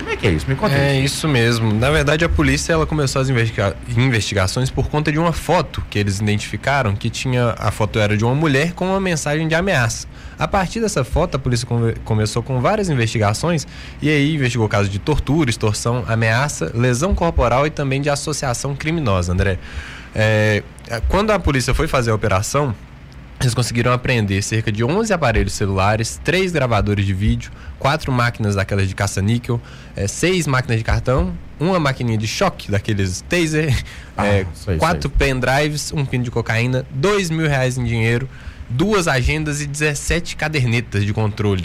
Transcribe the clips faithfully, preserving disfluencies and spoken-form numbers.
Como é que é isso? Me conta É isso. isso mesmo. Na verdade, a polícia ela começou as investiga- investigações por conta de uma foto que eles identificaram, que tinha, a foto era de uma mulher com uma mensagem de ameaça. A partir dessa foto, a polícia come- começou com várias investigações e aí investigou casos de tortura, extorsão, ameaça, lesão corporal e também de associação criminosa, André. É, quando a polícia foi fazer a operação, eles conseguiram apreender cerca de onze aparelhos celulares, três gravadores de vídeo, quatro máquinas daquelas de caça-níquel, é, seis máquinas de cartão, uma maquininha de choque, daqueles taser, Ah, é, sei, quatro sei. pendrives, um pino de cocaína, dois mil reais em dinheiro, duas agendas e dezessete cadernetas de controle.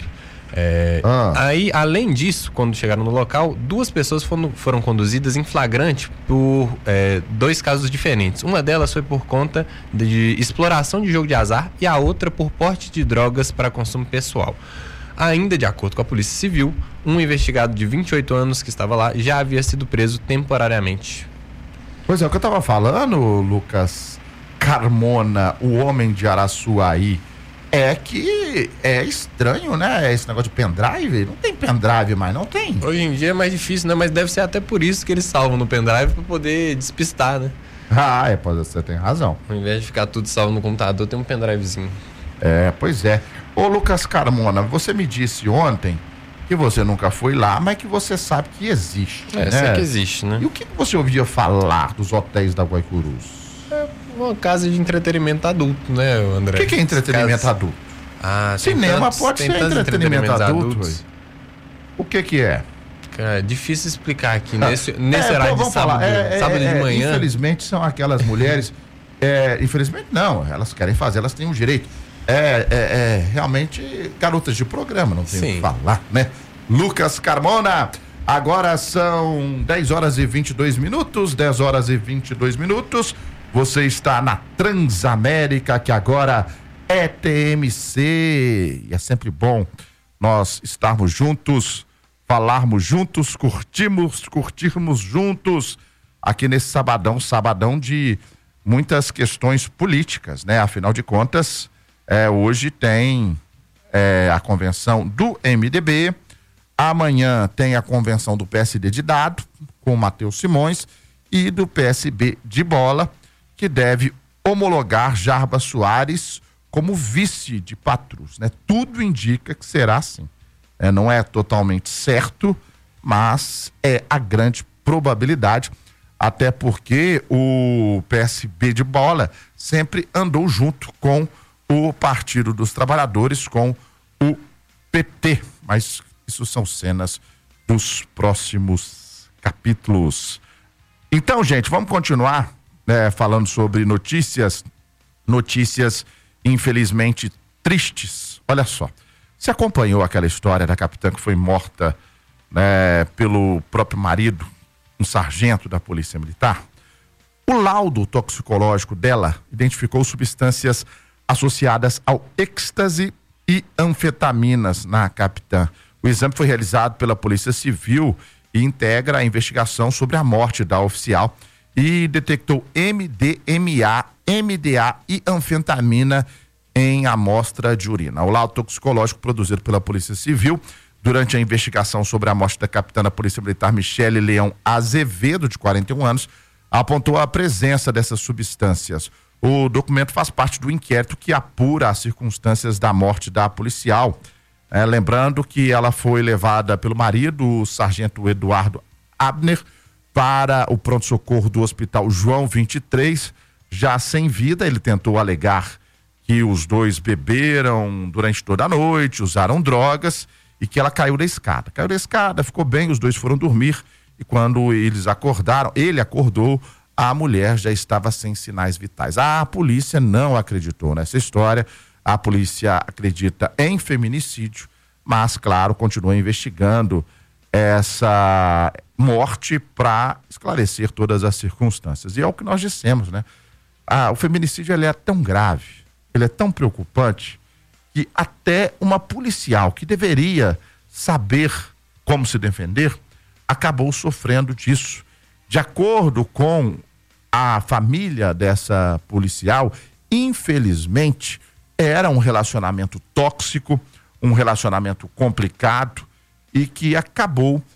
É, Ah. Aí, além disso, quando chegaram no local, duas pessoas foram, foram conduzidas em flagrante por é, dois casos diferentes. Uma delas foi por conta de exploração de jogo de azar e a outra por porte de drogas para consumo pessoal. Ainda de acordo com a Polícia Civil, um investigado de vinte e oito anos que estava lá já havia sido preso temporariamente. Pois é, o que eu tava falando, Lucas Carmona, o homem de Araçuaí, é que é estranho, né? Esse negócio de pendrive. Não tem pendrive mais, não tem. Hoje em dia é mais difícil, né? Mas deve ser até por isso que eles salvam no pendrive para poder despistar, né? Ah, é, pode, você tem razão. Ao invés de ficar tudo salvo no computador, tem um pendrivezinho. É, pois é. Ô, Lucas Carmona, você me disse ontem que você nunca foi lá, mas que você sabe que existe, É, né? sei que existe, né? E o que que você ouvia falar dos hotéis da Guaicurus? Uma casa de entretenimento adulto, né, André? O que que é entretenimento Casa- adulto? Ah, tem Cinema tantos- pode tem ser tantos entretenimento entretenimentos adulto, adultos. ué. O que que é? Cara, é difícil explicar aqui. Nesse, nesse É, horário pô, de vamos sábado, falar, é, é, sábado de é, manhã. Infelizmente são aquelas mulheres. é, infelizmente não, elas querem fazer, elas têm um direito. É, é, é realmente garotas de programa, não tem o que Sim. falar, né? Lucas Carmona, agora são dez horas e vinte e dois minutos, dez horas e vinte e dois minutos. Você está na Transamérica, que agora é T M C. E é sempre bom nós estarmos juntos, falarmos juntos, curtimos, curtirmos juntos aqui nesse sabadão, sabadão de muitas questões políticas, né? Afinal de contas, é, hoje tem é, a convenção do M D B, amanhã tem a convenção do P S D de Dado, com o Matheus Simões, e do P S B de Bola, que deve homologar Jarbas Soares como vice de Patrus, né? Tudo indica que será assim. É, não é totalmente certo, mas é a grande probabilidade, até porque o P S B de Bola sempre andou junto com o Partido dos Trabalhadores, com o P T, mas isso são cenas dos próximos capítulos. Então, gente, vamos continuar, né, falando sobre notícias, notícias infelizmente tristes. Olha só, você acompanhou aquela história da capitã que foi morta, né, pelo próprio marido, um sargento da Polícia Militar? O laudo toxicológico dela identificou substâncias associadas ao êxtase e anfetaminas na capitã. O exame foi realizado pela Polícia Civil e integra a investigação sobre a morte da oficial e detectou M D M A, M D A e anfetamina em amostra de urina. O laudo toxicológico produzido pela Polícia Civil durante a investigação sobre a morte da capitã da Polícia Militar Michele Leão Azevedo, de quarenta e um anos, apontou a presença dessas substâncias. O documento faz parte do inquérito que apura as circunstâncias da morte da policial. É, lembrando que ela foi levada pelo marido, o sargento Eduardo Abner, para o pronto-socorro do Hospital João vinte e três, já sem vida. Ele tentou alegar que os dois beberam durante toda a noite, usaram drogas e que ela caiu da escada. Caiu da escada, ficou bem, os dois foram dormir e quando eles acordaram, ele acordou, a mulher já estava sem sinais vitais. A polícia não acreditou nessa história, a polícia acredita em feminicídio, mas, claro, continua investigando essa morte para esclarecer todas as circunstâncias. E é o que nós dissemos, né? Ah, o feminicídio ele é tão grave, ele é tão preocupante, que até uma policial que deveria saber como se defender, acabou sofrendo disso. De acordo com a família dessa policial, infelizmente, era um relacionamento tóxico, um relacionamento complicado e que acabou